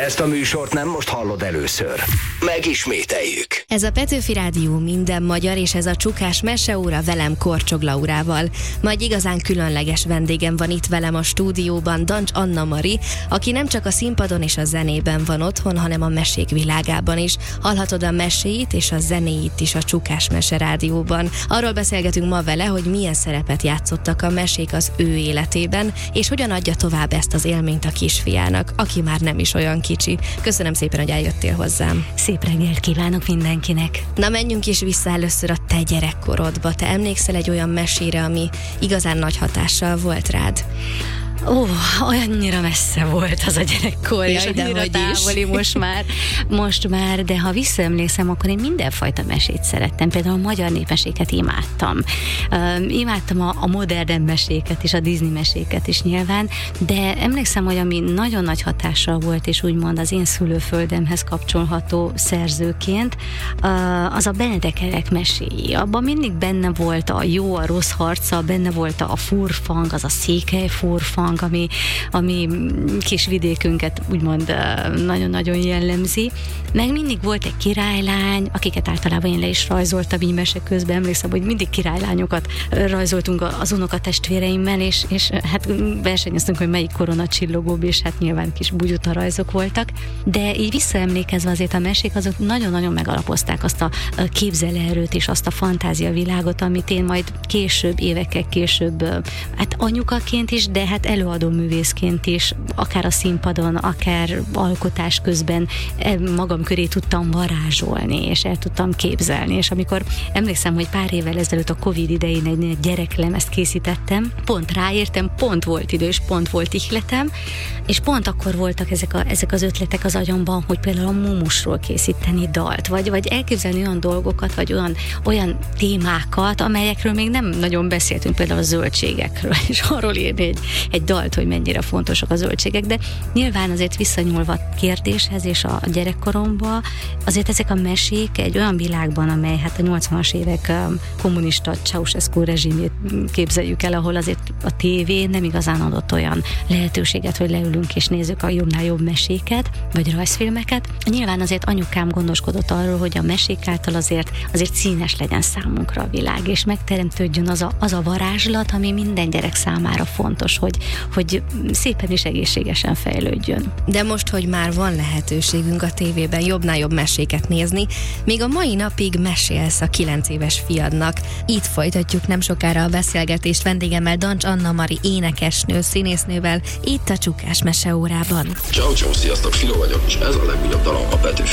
Ezt a műsort nem most hallod először. Megismételjük. Ez a Petőfi Rádió minden magyar, és ez a Csukás meseóra velem, Korcsog Laurával. Ma egy igazán különleges vendégem van itt velem a stúdióban, Dancs Anna-Mari, aki nem csak a színpadon és a zenében van otthon, hanem a mesék világában is. Hallhatod a meséit és a zenéit is a Csukás Mese Rádióban. Arról beszélgetünk ma vele, hogy milyen szerepet játszottak a mesék az ő életében, és hogyan adja tovább ezt az élményt a kisfiának, aki már nem is olyan kicsi. Köszönöm szépen, hogy eljöttél hozzám. Szép reggelt kívánok mindenkinek. Na, menjünk is vissza először a te gyerekkorodba. Te emlékszel egy olyan mesére, ami igazán nagy hatással volt rád? Olyannyira messze volt az a gyerekkor, és annyira távoli most már, de ha visszaemlékszem, akkor én mindenfajta mesét szerettem. Például a magyar népmeséket imádtam. Imádtam a modern meséket és a Disney meséket is nyilván, de emlékszem, hogy ami nagyon nagy hatással volt, és úgymond az én szülőföldemhez kapcsolható szerzőként, az a Benedek Erek meséi. Abban mindig benne volt a jó, a rossz harca, benne volt a furfang, az a székely furfang, ami kis vidékünket úgymond nagyon-nagyon jellemzi. Meg mindig volt egy királylány, akiket általában én le is rajzoltam így mese közben. Emlékszem, hogy mindig királylányokat rajzoltunk az unokatestvéreimmel, és hát versenyeztünk, hogy melyik korona csillogóbb, és hát nyilván kis bugyuta rajzok voltak. De így visszaemlékezve azért a mesék azok nagyon-nagyon megalapozták azt a képzelőerőt és azt a fantáziavilágot, amit én majd évekkel később, hát anyukaként is, de hát előadó művészként is, akár a színpadon, akár alkotás közben magam köré tudtam varázsolni, és el tudtam képzelni. És amikor emlékszem, hogy pár évvel ezelőtt a Covid idején egy gyereklemezt készítettem, pont ráértem, pont volt idő, és pont volt ihletem, és pont akkor voltak ezek az ötletek az agyamban, hogy például a mumusról készíteni dalt, vagy elképzelni olyan dolgokat, vagy olyan témákat, amelyekről még nem nagyon beszéltünk, például a zöldségekről, és arról írni egy dalt, hogy mennyire fontosak a zöldségek, de nyilván azért visszanyúlva a kérdéshez és a gyerekkoromba, azért ezek a mesék egy olyan világban, amely hát a 80-as évek kommunista Ceausescu rezsimjét képzeljük el, ahol azért a tévé nem igazán adott olyan lehetőséget, hogy leülünk és nézzük a jobbnál jobb meséket, vagy rajzfilmeket. Nyilván azért anyukám gondoskodott arról, hogy a mesék által azért színes legyen számunkra a világ, és megteremtődjön az a varázslat, ami minden gyerek számára fontos, hogy szépen és egészségesen fejlődjön. De most, hogy már van lehetőségünk a tévében jobbnál jobb meséket nézni, még a mai napig mesélsz a 9 éves fiadnak. Itt folytatjuk nem sokára a beszélgetést vendégemmel, Dancs Anna-Mari énekesnő, színésznővel, itt a Csukás Meseórában. Ciao, sziasztok, Filo vagyok, és ez a legújabb dalom a Petőfi